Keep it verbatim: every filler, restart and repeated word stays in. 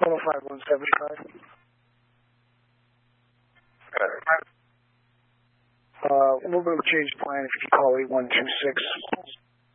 one oh five, one seventy-five. Uh, a little bit of a change of plan if you call eight one two six.